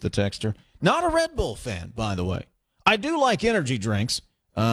the texter. Not a Red Bull fan, by the way. I do like energy drinks.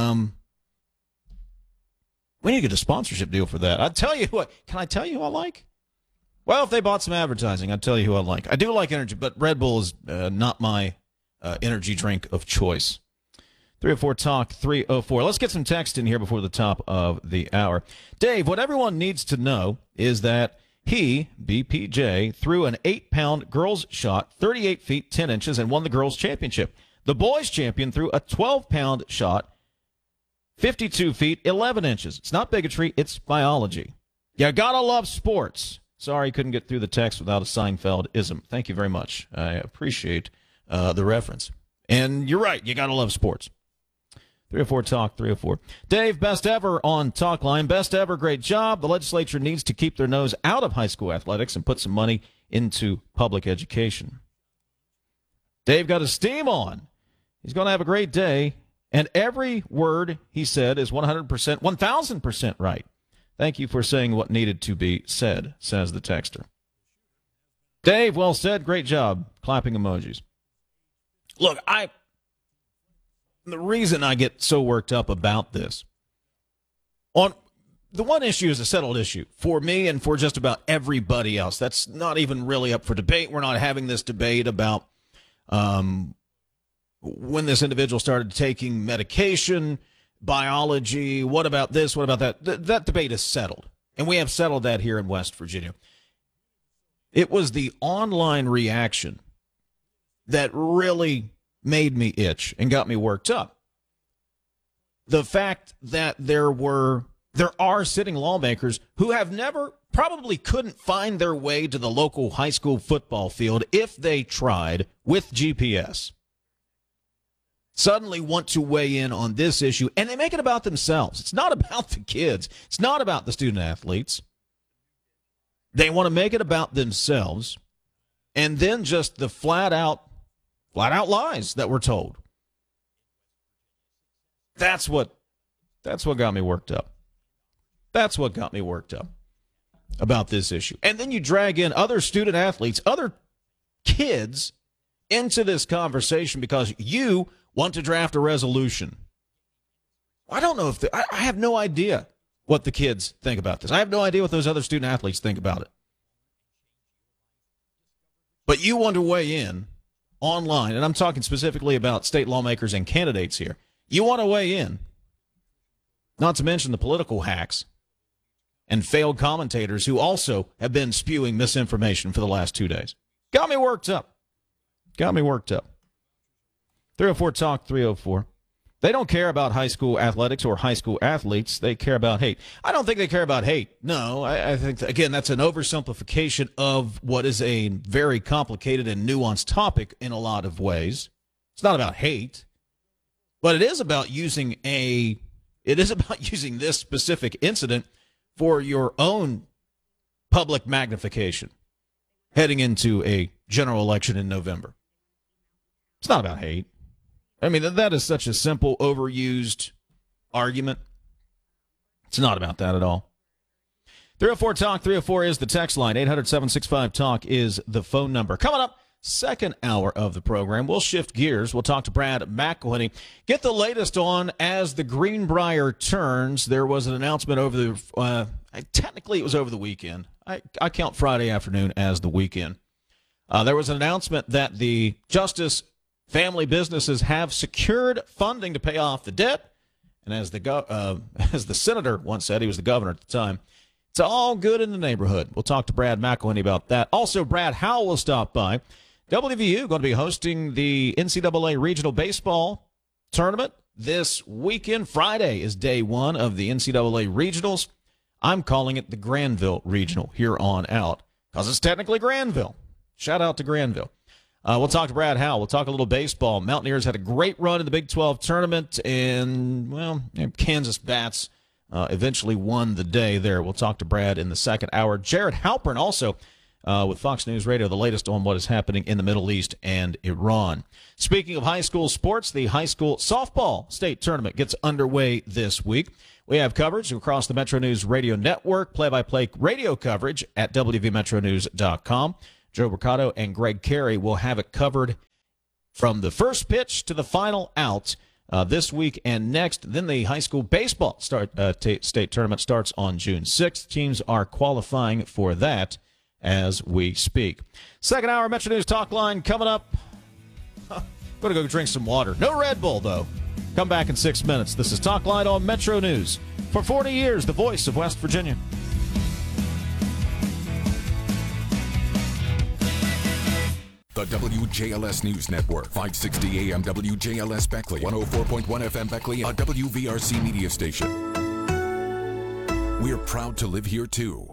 We need to get a sponsorship deal for that. I'll tell you what. Can I tell you who I like? Well, if they bought some advertising, I'd tell you who I like. I do like energy, but Red Bull is not my energy drink of choice. 304 Talk 304. Let's get some text in here before the top of the hour. Dave, what everyone needs to know is that he, BPJ, threw an 8-pound girls shot 38 feet 10 inches and won the girls championship. The boys champion threw a 12-pound shot 52 feet 11 inches. It's not bigotry, it's biology. You gotta love sports. Sorry, couldn't get through the text without a Seinfeld-ism. Thank you very much. I appreciate the reference. And you're right, you gotta love sports. 304 Talk 304. Dave, best ever on Talk Line. Best ever, great job. The legislature needs to keep their nose out of high school athletics and put some money into public education. Dave got his steam on. He's going to have a great day. And every word he said is 100%, 1,000% right. Thank you for saying what needed to be said, says the texter. Dave, well said. Great job. Clapping emojis. Look, the reason I get so worked up about this, on the one issue is a settled issue for me and for just about everybody else. That's not even really up for debate. We're not having this debate about when this individual started taking medication, biology, what about this, what about that. That debate is settled, and we have settled that here in West Virginia. It was the online reaction that really made me itch and got me worked up. The fact that there are sitting lawmakers who have never, probably couldn't find their way to the local high school football field if they tried with GPS, suddenly want to weigh in on this issue, and they make it about themselves. It's not about the kids. It's not about the student athletes. They want to make it about themselves, and then just the flat out lies that we're told. That's what got me worked up. That's what got me worked up about this issue. And then you drag in other student athletes, other kids into this conversation because you want to draft a resolution. I don't know if I have no idea what the kids think about this. I have no idea what those other student athletes think about it. But you want to weigh in online, and I'm talking specifically about state lawmakers and candidates here. You want to weigh in, not to mention the political hacks and failed commentators who also have been spewing misinformation for the last 2 days. Got me worked up. 304 Talk 304. They don't care about high school athletics or high school athletes. They care about hate. I don't think they care about hate. No, I think, again, that's an oversimplification of what is a very complicated and nuanced topic in a lot of ways. It's not about hate, but it is about using this specific incident for your own public magnification heading into a general election in November. It's not about hate. I mean, that is such a simple, overused argument. It's not about that at all. 304 Talk 304 is the text line. 800-765-TALK is the phone number. Coming up, second hour of the program, we'll shift gears. We'll talk to Brad McElhenney. Get the latest on as the Greenbrier turns. There was an announcement over the technically it was over the weekend. I count Friday afternoon as the weekend. There was an announcement that the Justice family businesses have secured funding to pay off the debt. And as the senator once said, he was the governor at the time, it's all good in the neighborhood. We'll talk to Brad McElhenney about that. Also, Brad Howell will stop by. WVU going to be hosting the NCAA Regional Baseball Tournament this weekend. Friday is day one of the NCAA Regionals. I'm calling it the Granville Regional here on out because it's technically Granville. Shout out to Granville. We'll talk to Brad Howell. We'll talk a little baseball. Mountaineers had a great run in the Big 12 tournament, and, well, Kansas Bats eventually won the day there. We'll talk to Brad in the second hour. Jared Halpern also with Fox News Radio, the latest on what is happening in the Middle East and Iran. Speaking of high school sports, the high school softball state tournament gets underway this week. We have coverage across the Metro News Radio Network, play-by-play radio coverage at WVMetroNews.com. Joe Mercado and Greg Carey will have it covered from the first pitch to the final out this week and next. Then the high school baseball state tournament starts on June 6th. Teams are qualifying for that as we speak. Second hour Metro News Talk Line coming up. Going to go drink some water. No Red Bull, though. Come back in 6 minutes. This is Talk Line on Metro News. For 40 years, the voice of West Virginia. The WJLS News Network, 560 AM WJLS Beckley, 104.1 FM Beckley, a WVRC media station. We're proud to live here, too.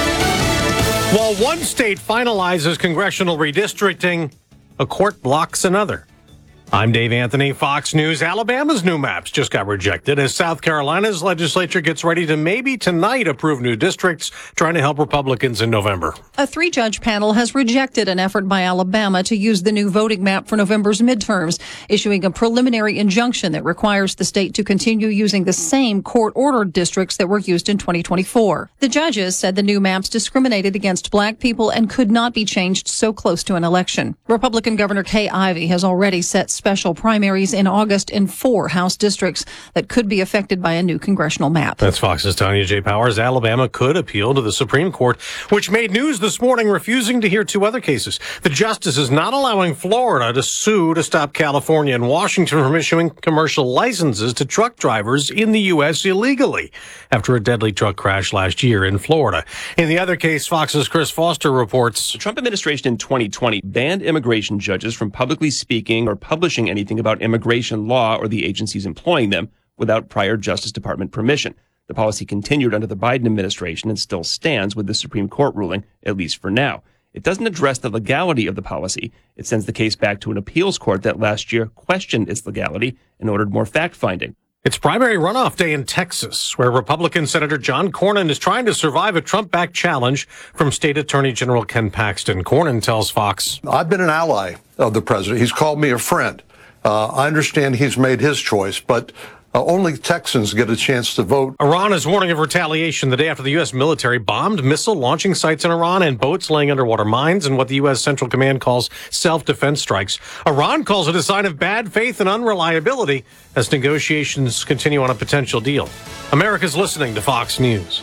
While one state finalizes congressional redistricting, a court blocks another. I'm Dave Anthony, Fox News. Alabama's new maps just got rejected as South Carolina's legislature gets ready to maybe tonight approve new districts, trying to help Republicans in November. A 3-judge panel has rejected an effort by Alabama to use the new voting map for November's midterms, issuing a preliminary injunction that requires the state to continue using the same court-ordered districts that were used in 2024. The judges said the new maps discriminated against black people and could not be changed so close to an election. Republican Governor Kay Ivey has already set special primaries in August in 4 House districts that could be affected by a new congressional map. That's Fox's Tanya J. Powers. Alabama could appeal to the Supreme Court, which made news this morning, refusing to hear 2 other cases. The justice is not allowing Florida to sue to stop California and Washington from issuing commercial licenses to truck drivers in the U.S. illegally after a deadly truck crash last year in Florida. In the other case, Fox's Chris Foster reports. The Trump administration in 2020 banned immigration judges from publicly speaking or publishing anything about immigration law or the agencies employing them without prior Justice Department permission. The policy continued under the Biden administration and still stands with the Supreme Court ruling, at least for now. It doesn't address the legality of the policy. It sends the case back to an appeals court that last year questioned its legality and ordered more fact-finding. It's primary runoff day in Texas, where Republican Senator John Cornyn is trying to survive a Trump-backed challenge from State Attorney General Ken Paxton. Cornyn tells Fox, I've been an ally of the president. He's called me a friend. I understand he's made his choice, but only Texans get a chance to vote. Iran is warning of retaliation the day after the U.S. military bombed missile launching sites in Iran and boats laying underwater mines and what the U.S. Central Command calls self-defense strikes. Iran calls it a sign of bad faith and unreliability as negotiations continue on a potential deal. America's listening to Fox News.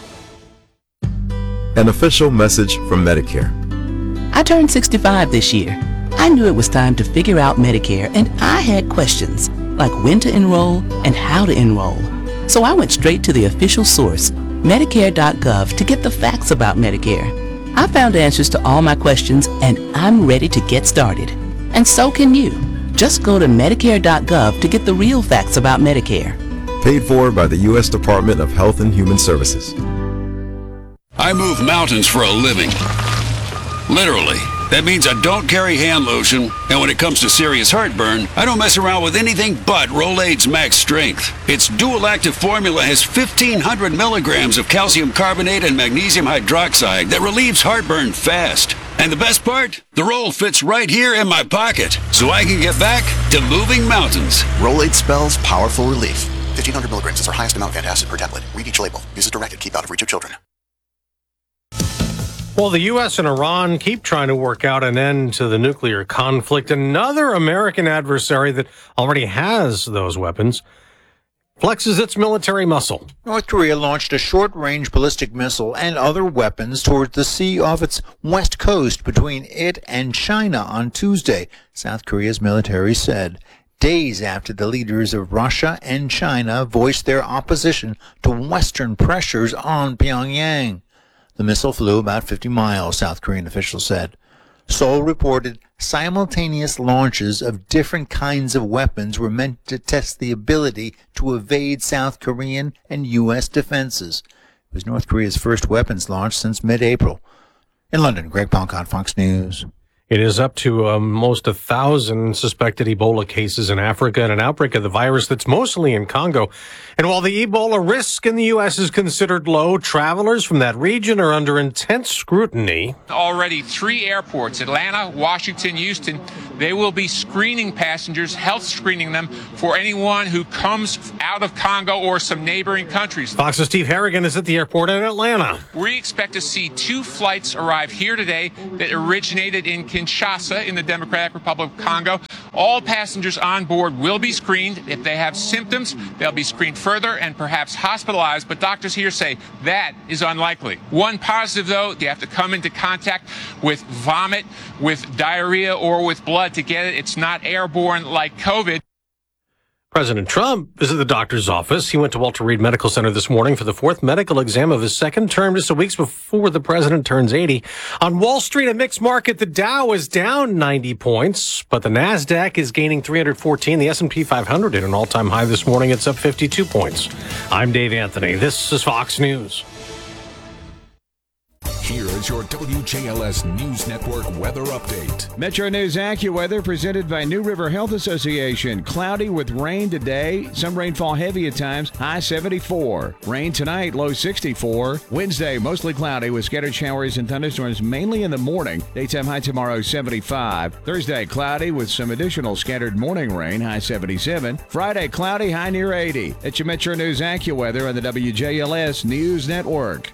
An official message from Medicare. I turned 65 this year. I knew it was time to figure out Medicare, and I had questions, like when to enroll and how to enroll. So I went straight to the official source, Medicare.gov, to get the facts about Medicare. I found answers to all my questions, and I'm ready to get started. And so can you. Just go to Medicare.gov to get the real facts about Medicare. Paid for by the U.S. Department of Health and Human Services. I move mountains for a living. Literally. That means I don't carry hand lotion, and when it comes to serious heartburn, I don't mess around with anything but Rolaids Max Strength. Its dual-active formula has 1,500 milligrams of calcium carbonate and magnesium hydroxide that relieves heartburn fast. And the best part? The roll fits right here in my pocket, so I can get back to moving mountains. Rolaids spells powerful relief. 1,500 milligrams is our highest amount of antacid per tablet. Read each label. Use as directed. Keep out of reach of children. Well, the U.S. and Iran keep trying to work out an end to the nuclear conflict. Another American adversary that already has those weapons flexes its military muscle. North Korea launched a short-range ballistic missile and other weapons towards the sea off its west coast between it and China on Tuesday, South Korea's military said, days after the leaders of Russia and China voiced their opposition to Western pressures on Pyongyang. The missile flew about 50 miles, South Korean officials said. Seoul reported simultaneous launches of different kinds of weapons were meant to test the ability to evade South Korean and U.S. defenses. It was North Korea's first weapons launch since mid-April. In London, Greg Palmcott, Fox News. It is up to almost 1,000 suspected Ebola cases in Africa and an outbreak of the virus that's mostly in Congo. And while the Ebola risk in the U.S. is considered low, travelers from that region are under intense scrutiny. Already 3 airports, Atlanta, Washington, Houston, they will be screening passengers, health screening them for anyone who comes out of Congo or some neighboring countries. Fox's Steve Harrigan is at the airport in Atlanta. We expect to see 2 flights arrive here today that originated in Kinshasa in the Democratic Republic of Congo. All passengers on board will be screened. If they have symptoms, they'll be screened further and perhaps hospitalized, but doctors here say that is unlikely. One positive, though, you have to come into contact with vomit, with diarrhea, or with blood to get it. It's not airborne like COVID. President Trump visited the doctor's office. He went to Walter Reed Medical Center this morning for the fourth medical exam of his second term, just weeks before the president turns 80. On Wall Street, a mixed market. The Dow is down 90 points, but the NASDAQ is gaining 314. The S&P 500 hit an all-time high this morning. It's up 52 points. I'm Dave Anthony. This is Fox News. Here is your WJLS News Network weather update. Metro News AccuWeather presented by New River Health Association. Cloudy with rain today. Some rainfall heavy at times. High 74. Rain tonight, low 64. Wednesday, mostly cloudy with scattered showers and thunderstorms mainly in the morning. Daytime high tomorrow, 75. Thursday, cloudy with some additional scattered morning rain. High 77. Friday, cloudy, high near 80. That's your Metro News AccuWeather on the WJLS News Network.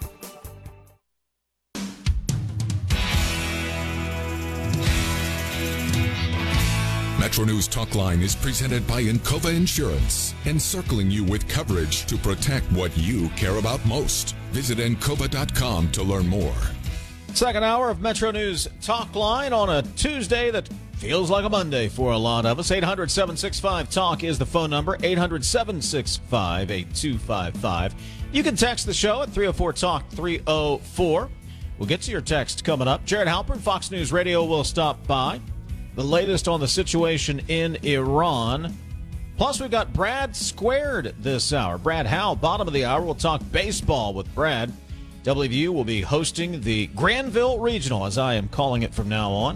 Metro News Talk Line is presented by Encova Insurance, encircling you with coverage to protect what you care about most. Visit Encova.com to learn more. Second hour of Metro News Talk Line on a Tuesday that feels like a Monday for a lot of us. 800-765-TALK is the phone number, 800-765-8255. You can text the show at 304-TALK 304. We'll get to your text coming up. Jared Halpern, Fox News Radio, will stop by. The latest on the situation in Iran. Plus, we've got Brad Squared this hour. Brad Howell, bottom of the hour. We'll talk baseball with Brad. WVU will be hosting the Granville Regional, as I am calling it from now on.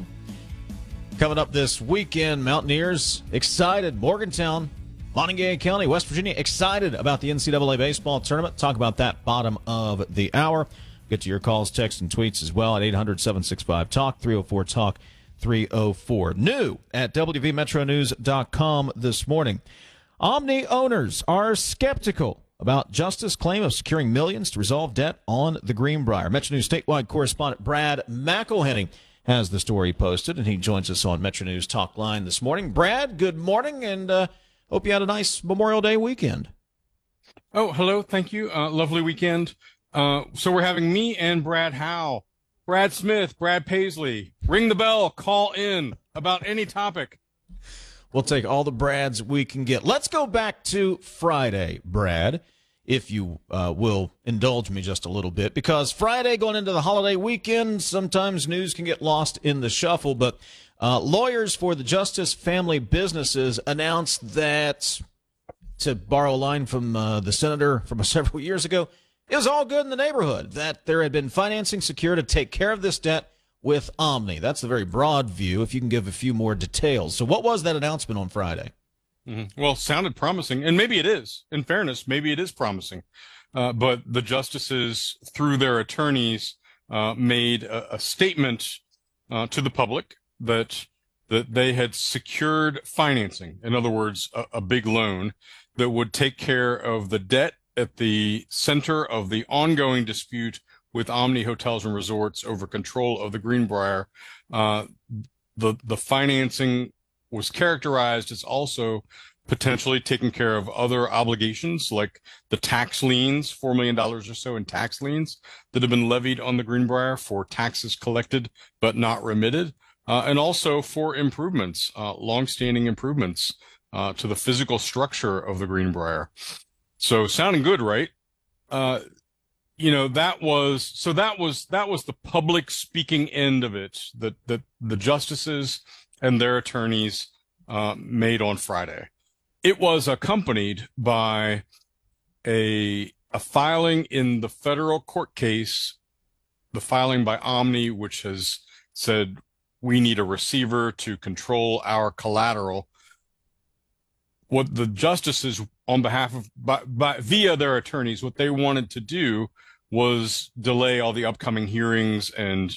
Coming up this weekend, Mountaineers excited. Morgantown, Montague County, West Virginia, excited about the NCAA baseball tournament. Talk about that bottom of the hour. Get to your calls, texts, and tweets as well at 800-765-TALK, 304-TALK. 304. New at WVMetroNews.com this morning. Omni owners are skeptical about Justice claim of securing millions to resolve debt on the Greenbrier. Metro News statewide correspondent Brad McElhenney has the story posted, and he joins us on Metro News Talk Line this morning. Brad, good morning, and hope you had a nice Memorial Day weekend. Oh, hello. Thank you. Lovely weekend. So we're having me and Brad Howell. Brad Smith, Brad Paisley, ring the bell, call in about any topic. We'll take all the Brads we can get. Let's go back to Friday, Brad, if you will indulge me just a little bit, because Friday going into the holiday weekend, sometimes news can get lost in the shuffle, but lawyers for the Justice Family Businesses announced that, to borrow a line from the senator from several years ago, it was all good in the neighborhood, that there had been financing secured to take care of this debt with Omni. That's the very broad view, if you can give a few more details. So what was that announcement on Friday? Mm-hmm. Well, sounded promising, and maybe it is. In fairness, maybe it is promising. But the justices, through their attorneys, made a statement to the public that they had secured financing. In other words, a big loan that would take care of the debt at the center of the ongoing dispute with Omni Hotels and Resorts over control of the Greenbrier. The financing was characterized as also potentially taking care of other obligations, like the tax liens, $4 million or so in tax liens that have been levied on the Greenbrier for taxes collected but not remitted, and also for improvements, longstanding improvements to the physical structure of the Greenbrier. So sounding good, right? That was the public speaking end of it that the justices and their attorneys made on Friday. It was accompanied by a filing in the federal court case, the filing by Omni, which has said we need a receiver to control our collateral. What the justices, on behalf of, via their attorneys, what they wanted to do was delay all the upcoming hearings and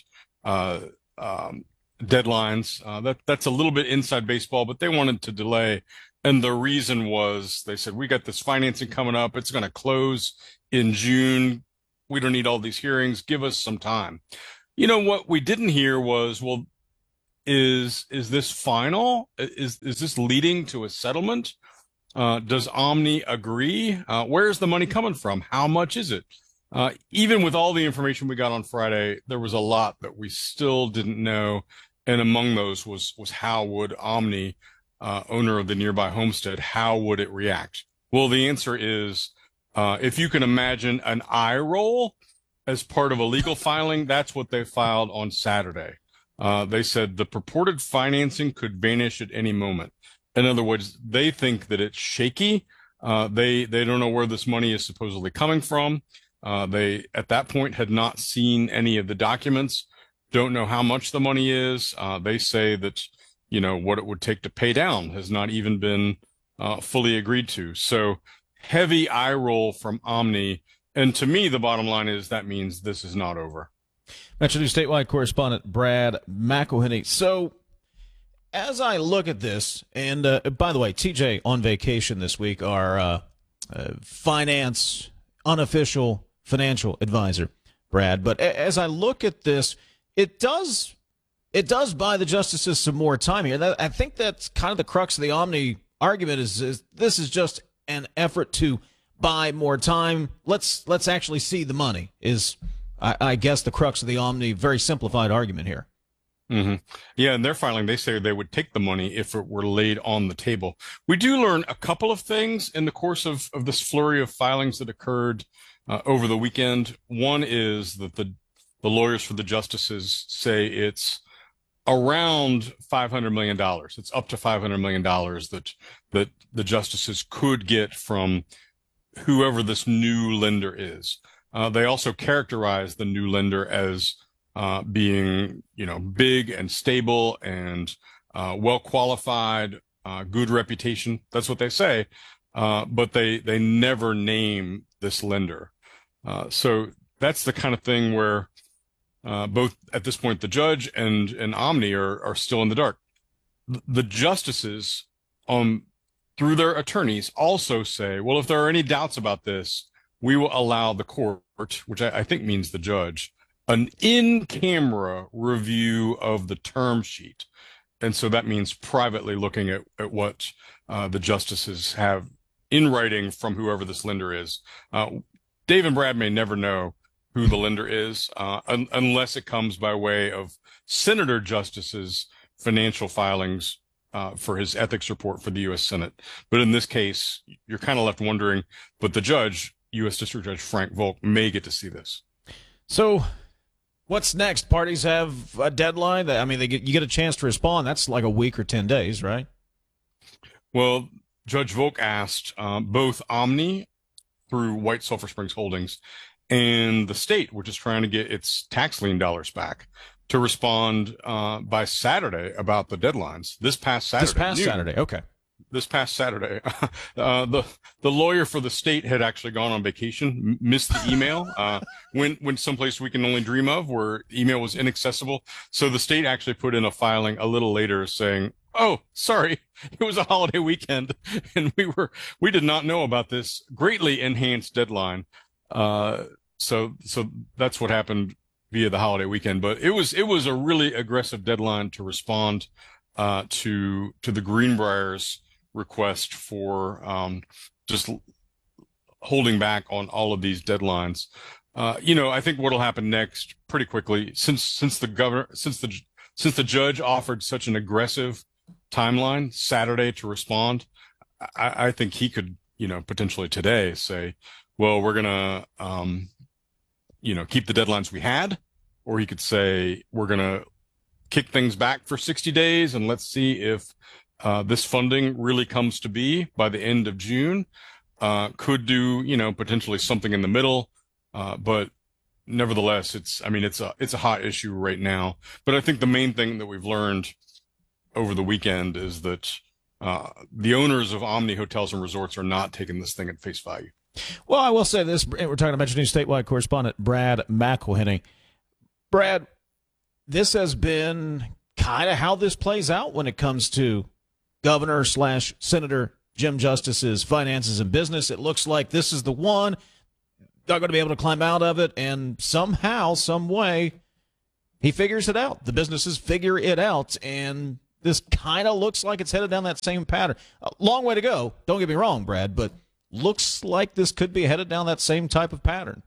deadlines. That's a little bit inside baseball, but they wanted to delay. And the reason was, they said, we got this financing coming up. It's going to close in June. We don't need all these hearings. Give us some time. What we didn't hear was, well, is this final? Is this leading to a settlement? Does Omni agree? Where's the money coming from? How much is it? Even with all the information we got on Friday, there was a lot that we still didn't know. And among those was how would Omni, owner of the nearby homestead, how would it react? Well, the answer is, if you can imagine an eye roll as part of a legal filing, that's what they filed on Saturday. They said the purported financing could vanish at any moment. In other words, they think that it's shaky. They don't know where this money is supposedly coming from. They, at that point, had not seen any of the documents, don't know how much the money is. They say that, what it would take to pay down has not even been fully agreed to. So heavy eye roll from Omni. And to me, the bottom line is that means this is not over. Metro News statewide correspondent Brad McElhenney. So as I look at this, and by the way, TJ on vacation this week, our unofficial financial advisor, Brad. But as I look at this, it does buy the justices some more time here. I think that's kind of the crux of the Omni argument is this is just an effort to buy more time. Let's actually see the money is, I guess, the crux of the Omni very simplified argument here. Mm-hmm. Yeah, in their filing, they say they would take the money if it were laid on the table. We do learn a couple of things in the course of this flurry of filings that occurred over the weekend. One is that the lawyers for the justices say it's around $500 million. It's up to $500 million that the justices could get from whoever this new lender is. They also characterize the new lender as being, big and stable and well qualified, good reputation. That's what they say. But they never name this lender. So that's the kind of thing where both at this point, the judge and Omni are still in the dark. The justices, through their attorneys, also say, well, if there are any doubts about this, we will allow the court, which I think means the judge, an in-camera review of the term sheet. And so that means privately looking at what the justices have in writing from whoever this lender is. Dave and Brad may never know who the lender is unless it comes by way of Senator Justice's financial filings for his ethics report for the U.S. Senate. But in this case, you're kind of left wondering, but the judge, U.S. District Judge Frank Volk, may get to see this. So what's next? Parties have a deadline? I mean, you get a chance to respond. That's like a week or 10 days, right? Well, Judge Volk asked both Omni through White Sulphur Springs Holdings and the state, which is trying to get its tax lien dollars back, to respond by Saturday about the deadlines. This past Saturday. Okay. This past Saturday, the lawyer for the state had actually gone on vacation, missed the email, went someplace we can only dream of, where email was inaccessible. So the state actually put in a filing a little later saying, "Oh, sorry, it was a holiday weekend, and we did not know about this greatly enhanced deadline." So that's what happened via the holiday weekend. But it was a really aggressive deadline to respond to the Greenbrier's request for just holding back on all of these deadlines. I think what'll happen next pretty quickly, since the judge offered such an aggressive timeline Saturday to respond, I think he could, potentially today say, well, we're gonna keep the deadlines we had, or he could say we're gonna kick things back for 60 days and let's see if this funding really comes to be by the end of June. Could do, potentially something in the middle. But nevertheless, it's a hot issue right now. But I think the main thing that we've learned over the weekend is that the owners of Omni Hotels and Resorts are not taking this thing at face value. Well, I will say this. We're talking to Metro News statewide correspondent Brad McElhenney. Brad, this has been kind of how this plays out when it comes to Governor/Senator Jim Justice's finances and business. It looks like this is the one. They're going to be able to climb out of it, and somehow, some way, he figures it out. The businesses figure it out, and this kind of looks like it's headed down that same pattern. A long way to go. Don't get me wrong, Brad, but looks like this could be headed down that same type of pattern.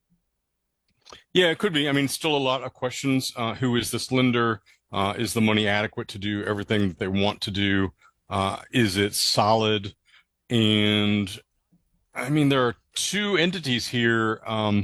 Yeah, it could be. I mean, still a lot of questions. Who is this lender? Is the money adequate to do everything that they want to do? Is it solid? And I mean, there are two entities here.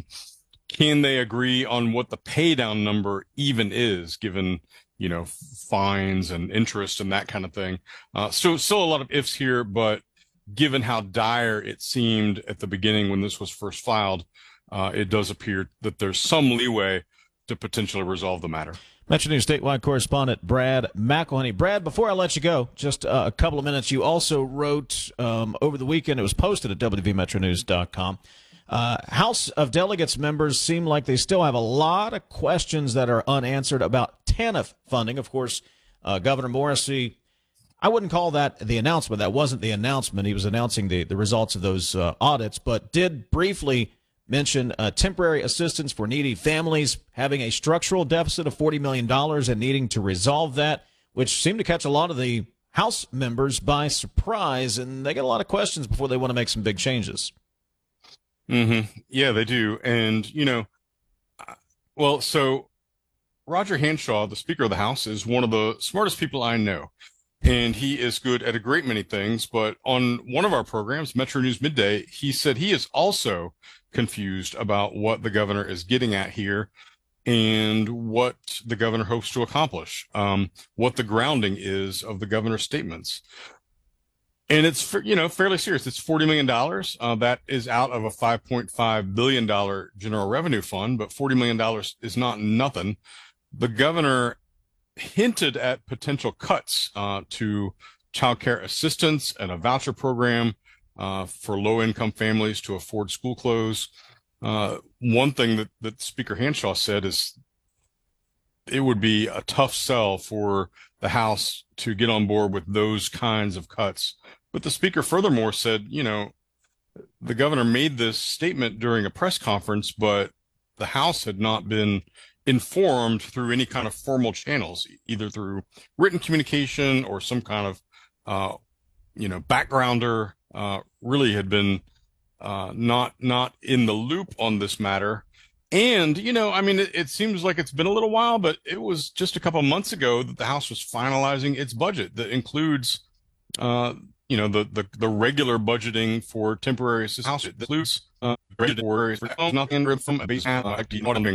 Can they agree on what the pay down number even is, given, you know, fines and interest and that kind of thing? So still a lot of ifs here, but given how dire it seemed at the beginning when this was first filed, it does appear that there's some leeway to potentially resolve the matter. Metro News statewide correspondent Brad McElhenney. Brad, before I let you go, just a couple of minutes. You also wrote over the weekend, it was posted at wvmetronews.com. House of Delegates members seem like they still have a lot of questions that are unanswered about TANF funding. Of course, Governor Morrisey, I wouldn't call that the announcement. That wasn't the announcement. He was announcing the results of those audits, but did briefly mention temporary assistance for needy families, having a structural deficit of $40 million and needing to resolve that, which seemed to catch a lot of the House members by surprise, and they get a lot of questions before they want to make some big changes. Mm-hmm. Yeah, they do. And, you know, well, so Roger Hanshaw, the Speaker of the House, is one of the smartest people I know. And he is good at a great many things. But on one of our programs, Metro News Midday, he said he is also confused about what the governor is getting at here and what the governor hopes to accomplish, what the grounding is of the governor's statements. And it's, fairly serious. It's $40 million. That is out of a $5.5 billion general revenue fund, but $40 million is not nothing. The governor hinted at potential cuts to child care assistance and a voucher program for low-income families to afford school clothes. One thing that Speaker Hanshaw said is it would be a tough sell for the House to get on board with those kinds of cuts. But the Speaker furthermore said, the governor made this statement during a press conference, but the House had not been informed through any kind of formal channels, either through written communication or some kind of, backgrounder, really had been not in the loop on this matter. And, it seems like it's been a little while, but it was just a couple of months ago that the House was finalizing its budget that includes, the regular budgeting for temporary assistance. It includes, nothing from a base